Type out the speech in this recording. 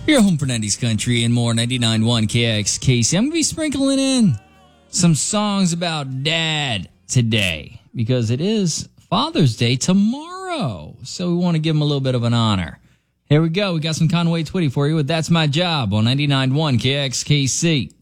Your home for 90s country and more. 99.1 KXKC. I'm going to be sprinkling in some songs about dad today because it is Father's Day tomorrow. So we want to give him a little bit of an honor. Here we go. We got some Conway Twitty for you with That's My Job on 99.1 KXKC.